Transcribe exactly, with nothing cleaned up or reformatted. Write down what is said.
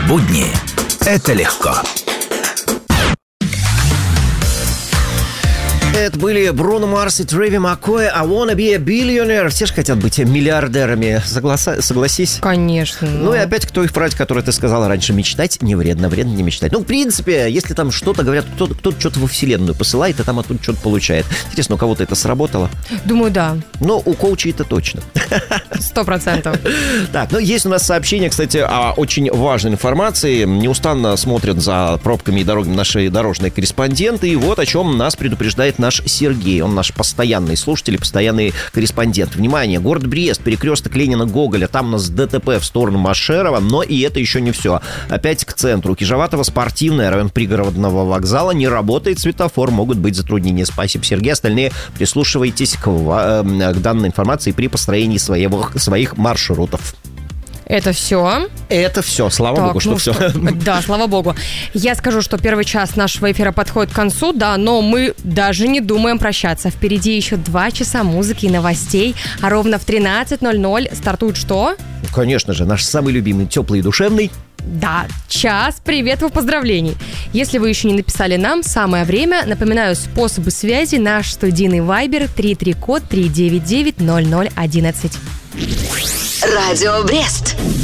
Будни – это легко. Это были Бруно Марс и Трэви Маккой. I wanna be a billionaire. Все же хотят быть миллиардерами. Согласа... Согласись? Конечно. Ну и опять к той фразе, которую ты сказала раньше. Мечтать не вредно, вредно не мечтать. Ну, в принципе, если там что-то говорят, кто-то, кто-то что-то во вселенную посылает, и там оттуда что-то получает. Интересно, у кого-то это сработало? Думаю, да. Ну, у коучей это точно. Сто процентов. Так, ну есть у нас сообщение, кстати, о очень важной информации. Неустанно смотрят за пробками и дорогами наши дорожные корреспонденты. И вот о чем нас предупреждает наш Сергей. Он наш постоянный слушатель, постоянный корреспондент. Внимание, город Брест, перекресток Ленина-Гоголя. Там у нас ДТП в сторону Машерова, но и это еще не все. Опять к центру. Кижеватово, Спортивная, район пригородного вокзала. Не работает светофор, могут быть затруднения. Спасибо, Сергей. Остальные прислушивайтесь к, к данной информации при построении своего, своих маршрутов. Это все. Это все, слава так, богу, что ну все. Что? Да, слава богу. Я скажу, что первый час нашего эфира подходит к концу, да, но мы даже не думаем прощаться. Впереди еще два часа музыки и новостей, а ровно в тринадцать ноль ноль стартует что? Конечно же, наш самый любимый, теплый и душевный. Да, час приветов и поздравлений. Если вы еще не написали нам, самое время. Напоминаю, способы связи: наш студийный вайбер три три код три девять девять ноль ноль одиннадцать. Радио Брест.